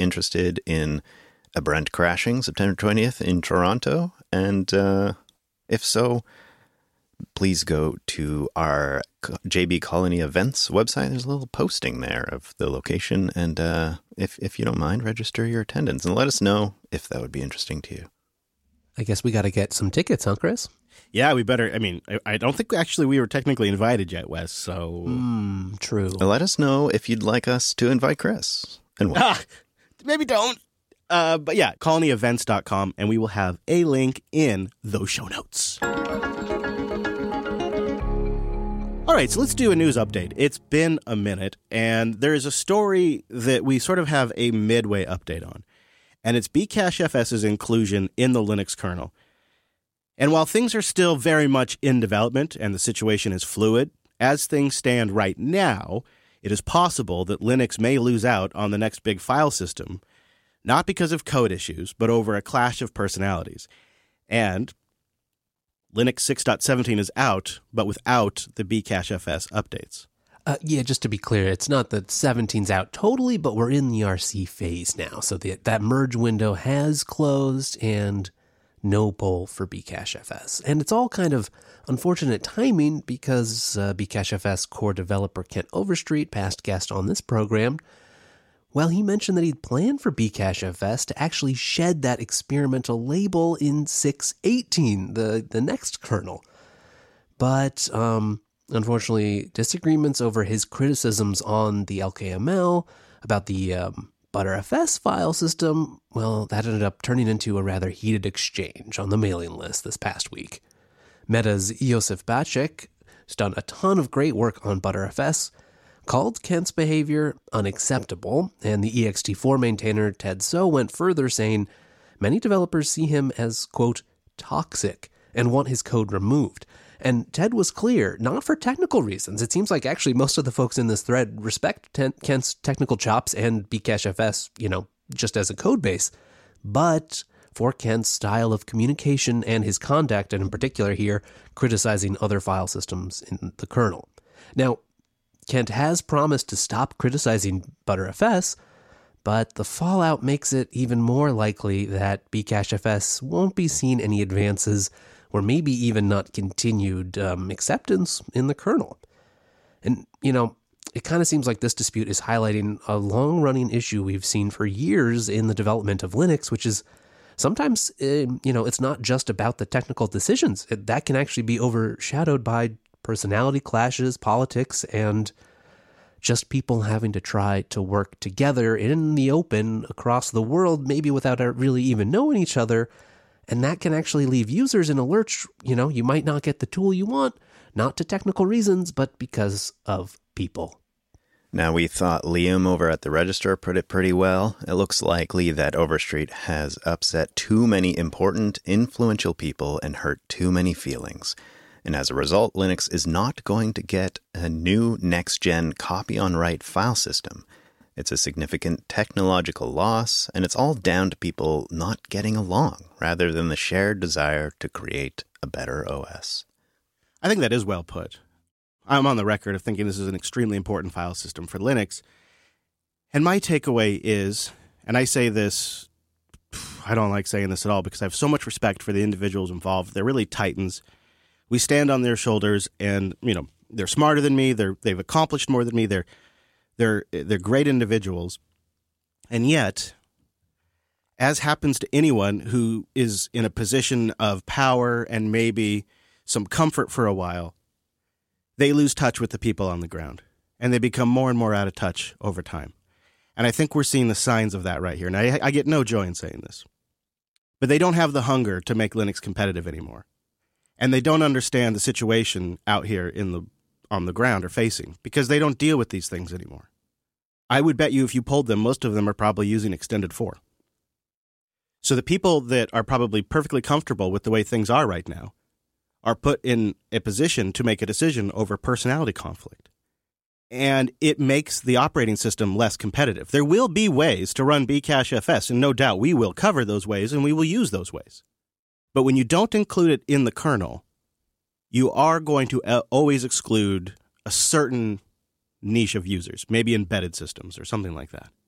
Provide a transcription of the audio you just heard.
interested in a Brent crashing September 20th in Toronto? And if so, please go to our JB Colony Events website. There's a little posting there of the location. And if you don't mind, register your attendance and let us know if that would be interesting to you. I guess we got to get some tickets, huh, Chris? Yeah, we better. I mean, I don't think actually we were technically invited yet, Wes, so... True. Let us know if you'd like us to invite Chris. And what? Maybe don't. But yeah, colonyevents.com, and we will have a link in those show notes. All right, so let's do a news update. It's been a minute, and there is a story that we sort of have a midway update on, and it's Bcachefs's inclusion in the Linux kernel. And while things are still very much in development and the situation is fluid, as things stand right now, it is possible that Linux may lose out on the next big file system, not because of code issues, but over a clash of personalities. And Linux 6.17 is out, but without the Bcachefs updates. Yeah, just to be clear, it's not that 17's out totally, but we're in the RC phase now. So that merge window has closed and no pull for Bcachefs. And it's all kind of unfortunate timing because Bcachefs core developer Kent Overstreet, past guest on this program, well, he mentioned that he'd planned for Bcachefs to actually shed that experimental label in 6.18, the next kernel. But unfortunately, disagreements over his criticisms on the LKML about the Btrfs file system, well, that ended up turning into a rather heated exchange on the mailing list this past week. Meta's Iosif Bacek, who's done a ton of great work on Btrfs, called Kent's behavior unacceptable, and the ext4 maintainer Ted So went further, saying many developers see him as, quote, toxic and want his code removed. And Ted was clear, not for technical reasons. It seems like actually most of the folks in this thread respect Kent's technical chops and Bcachefs, just as a code base, but for Kent's style of communication and his conduct, and in particular here, criticizing other file systems in the kernel. Now, Kent has promised to stop criticizing Btrfs, but the fallout makes it even more likely that Bcachefs won't be seeing any advances or maybe even not continued acceptance in the kernel. And, it kind of seems like this dispute is highlighting a long-running issue we've seen for years in the development of Linux, which is sometimes, it's not just about the technical decisions. That can actually be overshadowed by personality clashes, politics, and just people having to try to work together in the open across the world, maybe without really even knowing each other. And that can actually leave users in a lurch. You might not get the tool you want, not to technical reasons, but because of people. Now, we thought Liam over at the Register put it pretty well. It looks likely that Overstreet has upset too many important, influential people and hurt too many feelings. And as a result, Linux is not going to get a new next-gen copy-on-write file system. It's a significant technological loss, and it's all down to people not getting along, rather than the shared desire to create a better OS. I think that is well put. I'm on the record of thinking this is an extremely important file system for Linux. And my takeaway is, and I say this, I don't like saying this at all because I have so much respect for the individuals involved. They're really titans. We stand on their shoulders, and they're smarter than me. They've accomplished more than me. They're great individuals, and yet, as happens to anyone who is in a position of power and maybe some comfort for a while, they lose touch with the people on the ground, and they become more and more out of touch over time. And I think we're seeing the signs of that right here. Now, I get no joy in saying this, but they don't have the hunger to make Linux competitive anymore. And they don't understand the situation out here on the ground or facing because they don't deal with these things anymore. I would bet you if you polled them, most of them are probably using Extended 4. So the people that are probably perfectly comfortable with the way things are right now are put in a position to make a decision over personality conflict. And it makes the operating system less competitive. There will be ways to run Bcachefs, and no doubt we will cover those ways and we will use those ways. But when you don't include it in the kernel, you are going to always exclude a certain niche of users, maybe embedded systems or something like that.